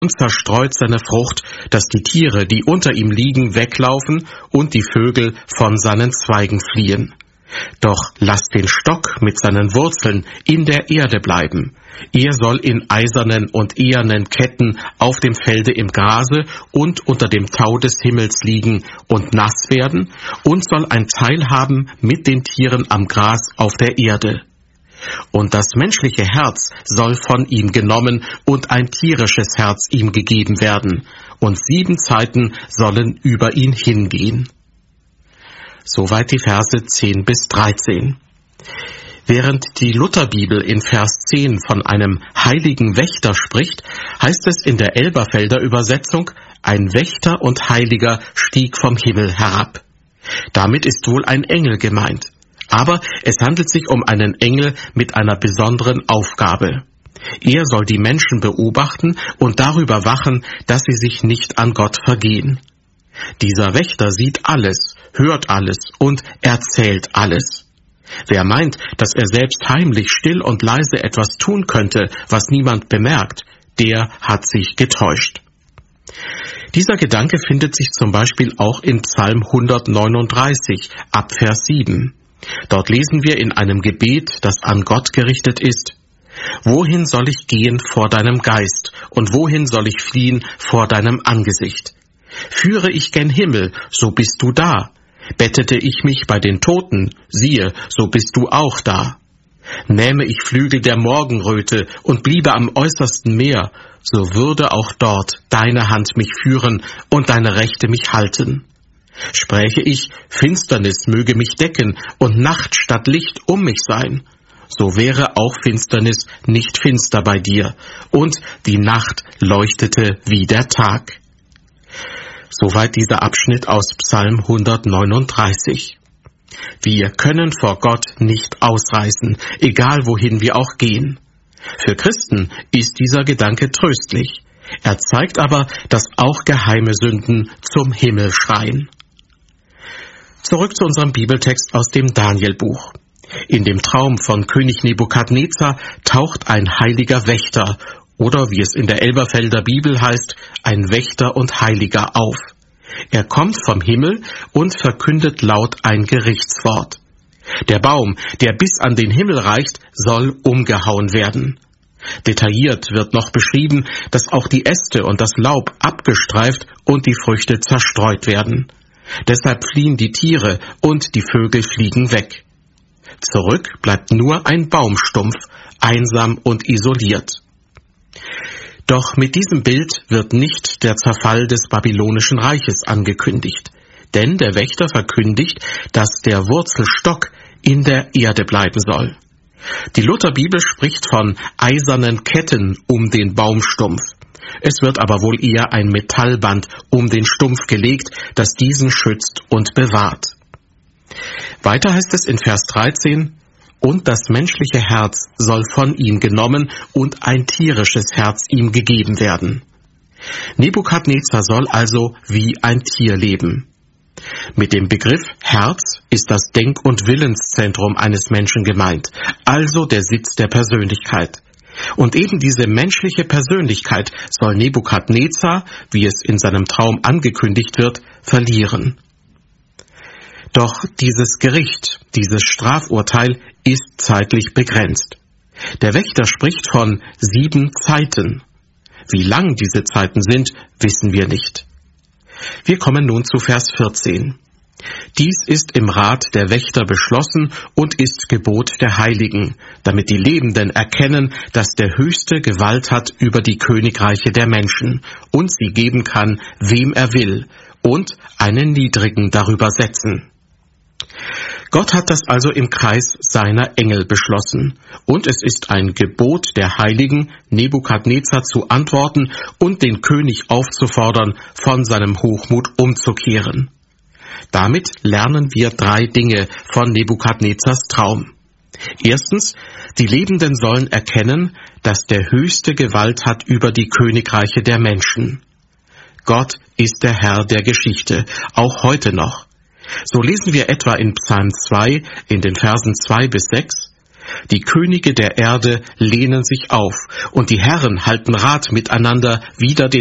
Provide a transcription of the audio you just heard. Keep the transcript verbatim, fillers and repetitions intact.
und zerstreut seine Frucht, dass die Tiere, die unter ihm liegen, weglaufen und die Vögel von seinen Zweigen fliehen. Doch lasst den Stock mit seinen Wurzeln in der Erde bleiben. Er soll in eisernen und ehernen Ketten auf dem Felde im Grase und unter dem Tau des Himmels liegen und nass werden und soll ein Teil haben mit den Tieren am Gras auf der Erde. Und das menschliche Herz soll von ihm genommen und ein tierisches Herz ihm gegeben werden, und sieben Zeiten sollen über ihn hingehen. Soweit die Verse zehn bis dreizehn. Während die Lutherbibel in Vers zehn von einem heiligen Wächter spricht, heißt es in der Elberfelder Übersetzung, ein Wächter und Heiliger stieg vom Himmel herab. Damit ist wohl ein Engel gemeint. Aber es handelt sich um einen Engel mit einer besonderen Aufgabe. Er soll die Menschen beobachten und darüber wachen, dass sie sich nicht an Gott vergehen. Dieser Wächter sieht alles, hört alles und erzählt alles. Wer meint, dass er selbst heimlich still und leise etwas tun könnte, was niemand bemerkt, der hat sich getäuscht. Dieser Gedanke findet sich zum Beispiel auch in Psalm hundertneununddreißig, ab Vers sieben. Dort lesen wir in einem Gebet, das an Gott gerichtet ist: Wohin soll ich gehen vor deinem Geist, und wohin soll ich fliehen vor deinem Angesicht? Führe ich gen Himmel, so bist du da. Bettete ich mich bei den Toten, siehe, so bist du auch da. Nähme ich Flügel der Morgenröte und bliebe am äußersten Meer, so würde auch dort deine Hand mich führen und deine Rechte mich halten. Spräche ich, Finsternis möge mich decken und Nacht statt Licht um mich sein, so wäre auch Finsternis nicht finster bei dir, und die Nacht leuchtete wie der Tag. Soweit dieser Abschnitt aus Psalm hundertneununddreißig. Wir können vor Gott nicht ausreißen, egal wohin wir auch gehen. Für Christen ist dieser Gedanke tröstlich. Er zeigt aber, dass auch geheime Sünden zum Himmel schreien. Zurück zu unserem Bibeltext aus dem Danielbuch. In dem Traum von König Nebukadnezar taucht ein heiliger Wächter, oder wie es in der Elberfelder Bibel heißt, ein Wächter und Heiliger auf. Er kommt vom Himmel und verkündet laut ein Gerichtswort. Der Baum, der bis an den Himmel reicht, soll umgehauen werden. Detailliert wird noch beschrieben, dass auch die Äste und das Laub abgestreift und die Früchte zerstreut werden. Deshalb fliehen die Tiere und die Vögel fliegen weg. Zurück bleibt nur ein Baumstumpf, einsam und isoliert. Doch mit diesem Bild wird nicht der Zerfall des babylonischen Reiches angekündigt, denn der Wächter verkündigt, dass der Wurzelstock in der Erde bleiben soll. Die Lutherbibel spricht von eisernen Ketten um den Baumstumpf. Es wird aber wohl eher ein Metallband um den Stumpf gelegt, das diesen schützt und bewahrt. Weiter heißt es in Vers dreizehn, und das menschliche Herz soll von ihm genommen und ein tierisches Herz ihm gegeben werden. Nebukadnezar soll also wie ein Tier leben. Mit dem Begriff Herz ist das Denk- und Willenszentrum eines Menschen gemeint, also der Sitz der Persönlichkeit. Und eben diese menschliche Persönlichkeit soll Nebukadnezar, wie es in seinem Traum angekündigt wird, verlieren. Doch dieses Gericht, dieses Strafurteil ist zeitlich begrenzt. Der Wächter spricht von sieben Zeiten. Wie lang diese Zeiten sind, wissen wir nicht. Wir kommen nun zu Vers vierzehn. Dies ist im Rat der Wächter beschlossen und ist Gebot der Heiligen, damit die Lebenden erkennen, dass der Höchste Gewalt hat über die Königreiche der Menschen und sie geben kann, wem er will, und einen Niedrigen darüber setzen. Gott hat das also im Kreis seiner Engel beschlossen, und es ist ein Gebot der Heiligen, Nebukadnezar zu antworten und den König aufzufordern, von seinem Hochmut umzukehren. Damit lernen wir drei Dinge von Nebukadnezars Traum. Erstens, die Lebenden sollen erkennen, dass der Höchste Gewalt hat über die Königreiche der Menschen. Gott ist der Herr der Geschichte, auch heute noch. So lesen wir etwa in Psalm zwei in den Versen zwei bis sechs, Die Könige der Erde lehnen sich auf, und die Herren halten Rat miteinander wider den